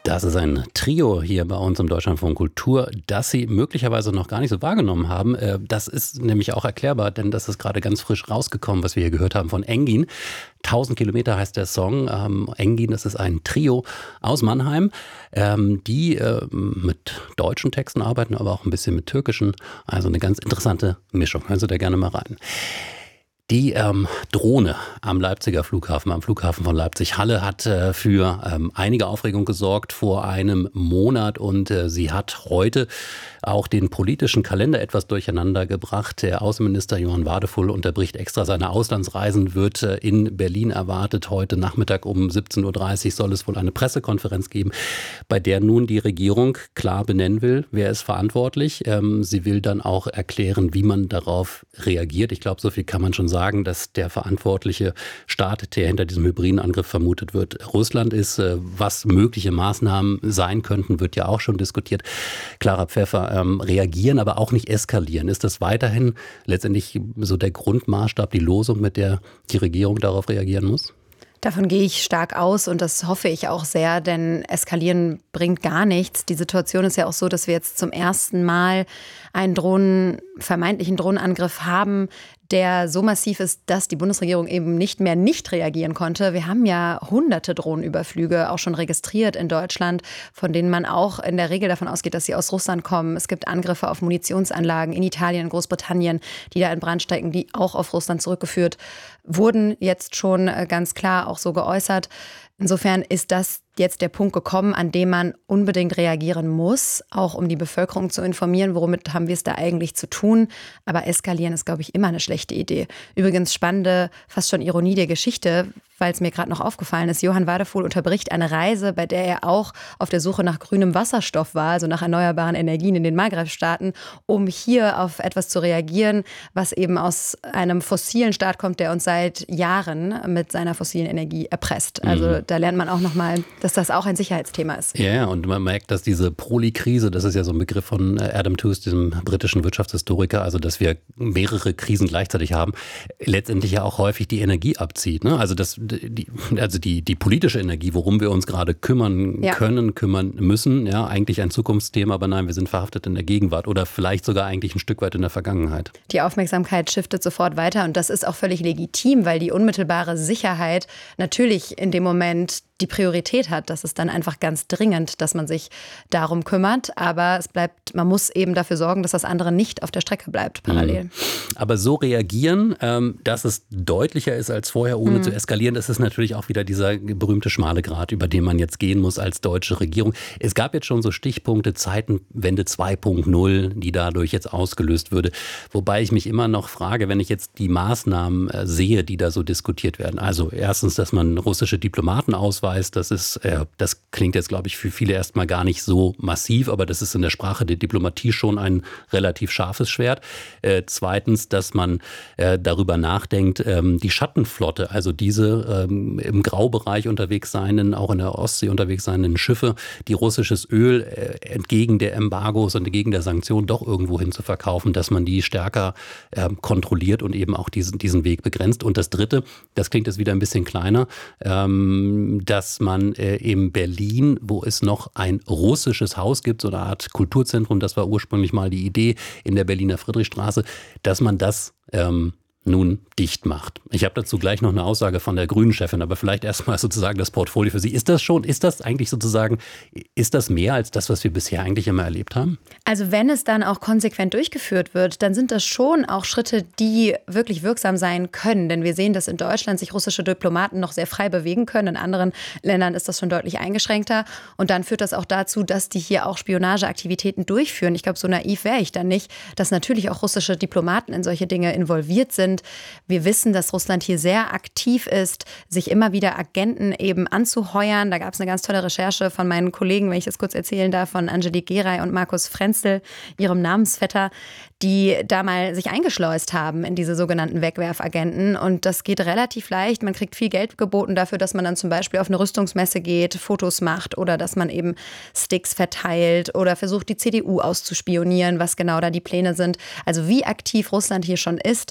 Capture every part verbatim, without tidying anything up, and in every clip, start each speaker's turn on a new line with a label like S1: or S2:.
S1: Das ist ein Trio hier bei uns im Deutschlandfunk Kultur, das Sie möglicherweise noch gar nicht so wahrgenommen haben. Das ist nämlich auch erklärbar, denn das ist gerade ganz frisch rausgekommen, was wir hier gehört haben von Engin. tausend Kilometer heißt der Song. Ähm, Engin, das ist ein Trio aus Mannheim, ähm, die äh, mit deutschen Texten arbeiten, aber auch ein bisschen mit türkischen. Also eine ganz interessante Mischung. Hören Sie da gerne mal rein. Die ähm, Drohne am Leipziger Flughafen, am Flughafen von Leipzig-Halle hat äh, für ähm, einige Aufregung gesorgt vor einem Monat und äh, sie hat heute auch den politischen Kalender etwas durcheinander gebracht. Der Außenminister Johann Wadefull unterbricht extra seine Auslandsreisen, wird äh, in Berlin erwartet. Heute Nachmittag um siebzehn Uhr dreißig soll es wohl eine Pressekonferenz geben, bei der nun die Regierung klar benennen will, wer ist verantwortlich. Ähm, sie will dann auch erklären, wie man darauf reagiert. Ich glaube, so viel kann man schon sagen. sagen, dass der verantwortliche Staat, der hinter diesem hybriden Angriff vermutet wird, Russland ist. Was mögliche Maßnahmen sein könnten, wird ja auch schon diskutiert. Clara Pfeffer, ähm, reagieren, aber auch nicht eskalieren. Ist das weiterhin letztendlich so der Grundmaßstab, die Losung, mit der die Regierung darauf reagieren muss?
S2: Davon gehe ich stark aus und das hoffe ich auch sehr, denn eskalieren bringt gar nichts. Die Situation ist ja auch so, dass wir jetzt zum ersten Mal einen Drohnen, vermeintlichen Drohnenangriff haben, der so massiv ist, dass die Bundesregierung eben nicht mehr nicht reagieren konnte. Wir haben ja hunderte Drohnenüberflüge auch schon registriert in Deutschland, von denen man auch in der Regel davon ausgeht, dass sie aus Russland kommen. Es gibt Angriffe auf Munitionsanlagen in Italien, Großbritannien, die da in Brand stecken, die auch auf Russland zurückgeführt wurden, jetzt schon ganz klar auch so geäußert. Insofern ist das jetzt der Punkt gekommen, an dem man unbedingt reagieren muss, auch um die Bevölkerung zu informieren, womit haben wir es da eigentlich zu tun. Aber eskalieren ist, glaube ich, immer eine schlechte Idee. Übrigens spannende, fast schon Ironie der Geschichte, weil es mir gerade noch aufgefallen ist. Johann Wadefull unterbricht eine Reise, bei der er auch auf der Suche nach grünem Wasserstoff war, also nach erneuerbaren Energien in den Maghreb-Staaten, um hier auf etwas zu reagieren, was eben aus einem fossilen Staat kommt, der uns seit Jahren mit seiner fossilen Energie erpresst. Also mhm. da lernt man auch nochmal, dass das auch ein Sicherheitsthema ist.
S1: Ja, und man merkt, dass diese Proli-Krise, das ist ja so ein Begriff von Adam Tooze, diesem britischen Wirtschaftshistoriker, also dass wir mehrere Krisen gleichzeitig haben, letztendlich ja auch häufig die Energie abzieht. Ne? Also das Die, also die, die politische Energie, worum wir uns gerade kümmern ja. können, kümmern müssen, ja, eigentlich ein Zukunftsthema, aber nein, wir sind verhaftet in der Gegenwart oder vielleicht sogar eigentlich ein Stück weit in der Vergangenheit.
S2: Die Aufmerksamkeit shiftet sofort weiter und das ist auch völlig legitim, weil die unmittelbare Sicherheit natürlich in dem Moment die Priorität hat. Das ist dann einfach ganz dringend, dass man sich darum kümmert. Aber es bleibt, man muss eben dafür sorgen, dass das andere nicht auf der Strecke bleibt, parallel.
S1: Mhm. Aber so reagieren, ähm, dass es deutlicher ist als vorher, ohne mhm. zu eskalieren, das ist natürlich auch wieder dieser berühmte schmale Grat, über den man jetzt gehen muss als deutsche Regierung. Es gab jetzt schon so Stichpunkte, Zeitenwende zwei Punkt null, die dadurch jetzt ausgelöst würde. Wobei ich mich immer noch frage, wenn ich jetzt die Maßnahmen äh, sehe, die da so diskutiert werden. Also erstens, dass man russische Diplomaten ausweist. Das ist, äh, das klingt jetzt, glaube ich, für viele erstmal gar nicht so massiv, aber das ist in der Sprache der Diplomatie schon ein relativ scharfes Schwert. Äh, zweitens, dass man äh, darüber nachdenkt, ähm, die Schattenflotte, also diese ähm, im Graubereich unterwegs seienden, auch in der Ostsee unterwegs seienden Schiffe, die russisches Öl äh, entgegen der Embargos und entgegen der Sanktionen doch irgendwo hin zu verkaufen, dass man die stärker äh, kontrolliert und eben auch diesen, diesen Weg begrenzt. Und das Dritte, das klingt jetzt wieder ein bisschen kleiner, ähm, dass man äh, in Berlin, wo es noch ein russisches Haus gibt, so eine Art Kulturzentrum, das war ursprünglich mal die Idee in der Berliner Friedrichstraße, dass man das ähm, nun dicht macht. Ich habe dazu gleich noch eine Aussage von der Grünen-Chefin, aber vielleicht erstmal sozusagen das Portfolio für Sie. Ist das schon, ist das eigentlich sozusagen, ist das mehr als das, was wir bisher eigentlich immer erlebt haben?
S2: Also wenn es dann auch konsequent durchgeführt wird, dann sind das schon auch Schritte, die wirklich wirksam sein können. Denn wir sehen, dass in Deutschland sich russische Diplomaten noch sehr frei bewegen können. In anderen Ländern ist das schon deutlich eingeschränkter. Und dann führt das auch dazu, dass die hier auch Spionageaktivitäten durchführen. Ich glaube, so naiv wäre ich dann nicht, dass natürlich auch russische Diplomaten in solche Dinge involviert sind. Wir wissen, dass Russland hier sehr aktiv ist, sich immer wieder Agenten eben anzuheuern. Da gab es eine ganz tolle Recherche von meinen Kollegen, wenn ich das kurz erzählen darf, von Angelique Geray und Markus Frenzel, ihrem Namensvetter, die da mal sich eingeschleust haben in diese sogenannten Wegwerfagenten. Und das geht relativ leicht. Man kriegt viel Geld geboten dafür, dass man dann zum Beispiel auf eine Rüstungsmesse geht, Fotos macht oder dass man eben Sticks verteilt oder versucht, die C D U auszuspionieren, was genau da die Pläne sind. Also wie aktiv Russland hier schon ist, das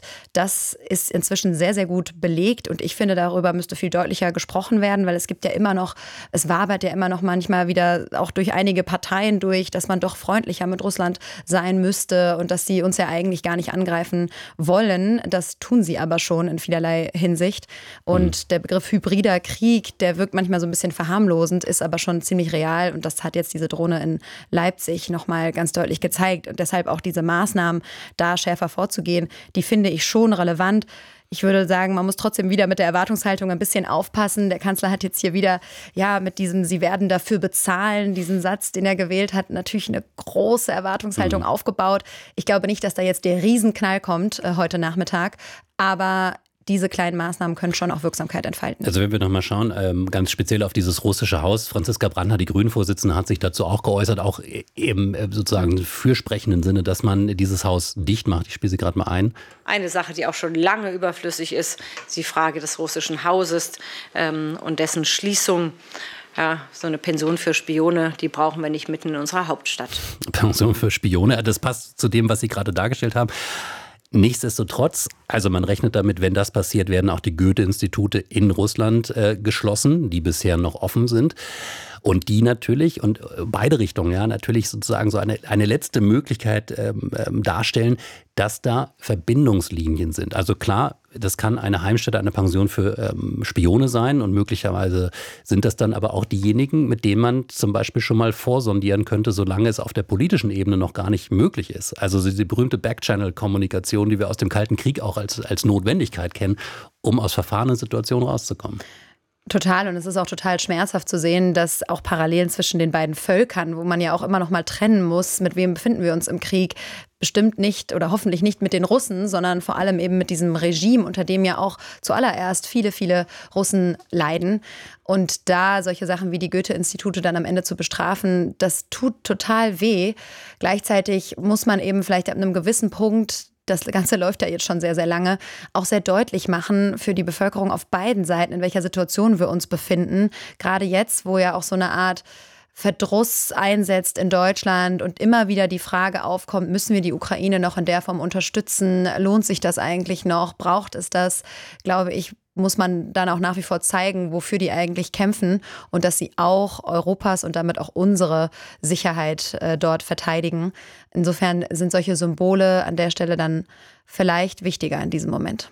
S2: das ist inzwischen sehr, sehr gut belegt und ich finde, darüber müsste viel deutlicher gesprochen werden, weil es gibt ja immer noch, es wabert ja immer noch manchmal wieder auch durch einige Parteien durch, dass man doch freundlicher mit Russland sein müsste und dass sie uns ja eigentlich gar nicht angreifen wollen. Das tun sie aber schon in vielerlei Hinsicht. Und mhm. der Begriff hybrider Krieg, der wirkt manchmal so ein bisschen verharmlosend, ist aber schon ziemlich real und das hat jetzt diese Drohne in Leipzig nochmal ganz deutlich gezeigt und deshalb auch diese Maßnahmen, da schärfer vorzugehen, die finde ich schon relevant. Ich würde sagen, man muss trotzdem wieder mit der Erwartungshaltung ein bisschen aufpassen. Der Kanzler hat jetzt hier wieder, ja, mit diesem "Sie werden dafür bezahlen", diesen Satz, den er gewählt hat, natürlich eine große Erwartungshaltung mhm. aufgebaut. Ich glaube nicht, dass da jetzt der Riesenknall kommt äh, heute Nachmittag, aber diese kleinen Maßnahmen können schon auch Wirksamkeit entfalten.
S1: Also wenn wir nochmal schauen, ähm, ganz speziell auf dieses russische Haus. Franziska Brandner, die Grünen-Vorsitzende, hat sich dazu auch geäußert, auch eben äh, sozusagen fürsprechenden Sinne, dass man dieses Haus dicht macht. Ich spiele sie gerade mal ein.
S3: Eine Sache, die auch schon lange überflüssig ist, ist die Frage des russischen Hauses ähm, und dessen Schließung. Ja, so eine Pension für Spione, die brauchen wir nicht mitten in unserer Hauptstadt.
S1: Pension für Spione, das passt zu dem, was Sie gerade dargestellt haben. Nichtsdestotrotz, also man rechnet damit, wenn das passiert, werden auch die Goethe-Institute in Russland äh, geschlossen, die bisher noch offen sind. Und die natürlich, und beide Richtungen, ja, natürlich sozusagen so eine, eine letzte Möglichkeit ähm, ähm, darstellen, dass da Verbindungslinien sind. Also klar, das kann eine Heimstätte, eine Pension für ähm, Spione sein und möglicherweise sind das dann aber auch diejenigen, mit denen man zum Beispiel schon mal vorsondieren könnte, solange es auf der politischen Ebene noch gar nicht möglich ist. Also die berühmte Backchannel-Kommunikation, die wir aus dem Kalten Krieg auch als, als Notwendigkeit kennen, um aus verfahrenen Situationen rauszukommen.
S2: Total, und es ist auch total schmerzhaft zu sehen, dass auch Parallelen zwischen den beiden Völkern, wo man ja auch immer noch mal trennen muss, mit wem befinden wir uns im Krieg, bestimmt nicht oder hoffentlich nicht mit den Russen, sondern vor allem eben mit diesem Regime, unter dem ja auch zuallererst viele, viele Russen leiden. Und da solche Sachen wie die Goethe-Institute dann am Ende zu bestrafen, das tut total weh. Gleichzeitig muss man eben vielleicht ab einem gewissen Punkt, das Ganze läuft ja jetzt schon sehr, sehr lange, auch sehr deutlich machen für die Bevölkerung auf beiden Seiten, in welcher Situation wir uns befinden. Gerade jetzt, wo ja auch so eine Art Verdruss einsetzt in Deutschland und immer wieder die Frage aufkommt, müssen wir die Ukraine noch in der Form unterstützen? Lohnt sich das eigentlich noch? Braucht es das? Glaube ich, muss man dann auch nach wie vor zeigen, wofür die eigentlich kämpfen und dass sie auch Europas und damit auch unsere Sicherheit äh, dort verteidigen. Insofern sind solche Symbole an der Stelle dann vielleicht wichtiger in diesem Moment.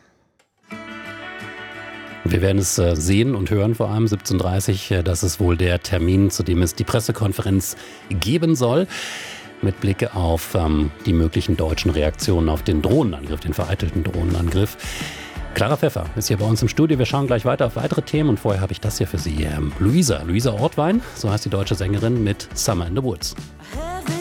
S1: Wir werden es sehen und hören, vor allem siebzehn Uhr dreißig. Das ist wohl der Termin, zu dem es die Pressekonferenz geben soll. Mit Blick auf ähm, die möglichen deutschen Reaktionen auf den Drohnenangriff, den vereitelten Drohnenangriff. Clara Pfeffer ist hier bei uns im Studio. Wir schauen gleich weiter auf weitere Themen und vorher habe ich das hier für Sie. Ähm, Luisa, Luisa Ortwein, so heißt die deutsche Sängerin, mit Summer in the Woods.